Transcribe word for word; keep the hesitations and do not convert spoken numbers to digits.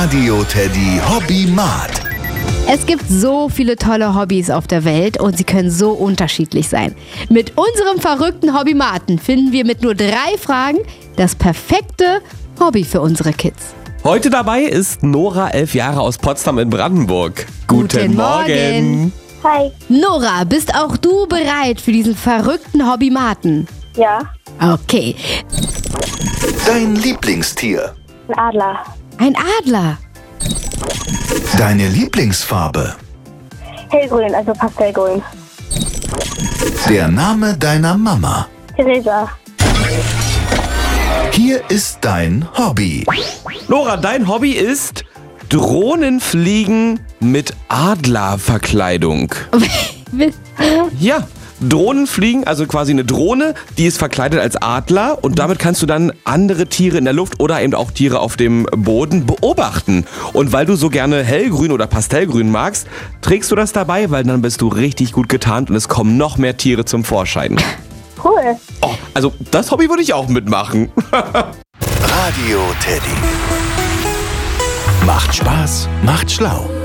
Radio Teddy Hobbymat. Es gibt so viele tolle Hobbys auf der Welt und sie können so unterschiedlich sein. Mit unserem verrückten Hobbymaten finden wir mit nur drei Fragen das perfekte Hobby für unsere Kids. Heute dabei ist Nora, elf Jahre, aus Potsdam in Brandenburg. Guten Morgen. Hi. Nora, bist auch du bereit für diesen verrückten Hobbymaten? Ja, Okay. Dein Lieblingstier. ein Adler. Ein Adler. Deine Lieblingsfarbe. Hellgrün, also Pastellgrün. Der Name deiner Mama. Theresa. Hier ist dein Hobby. Nora, dein Hobby ist Drohnenfliegen mit Adlerverkleidung. Ja, Drohnenfliegen, also quasi eine Drohne, die ist verkleidet als Adler und damit kannst du dann andere Tiere in der Luft oder eben auch Tiere auf dem Boden beobachten. Und weil du so gerne hellgrün oder pastellgrün magst, trägst du das dabei, weil dann bist du richtig gut getarnt und es kommen noch mehr Tiere zum Vorschein. Cool. Oh, also das Hobby würde ich auch mitmachen. Radio Teddy. Macht Spaß, macht schlau.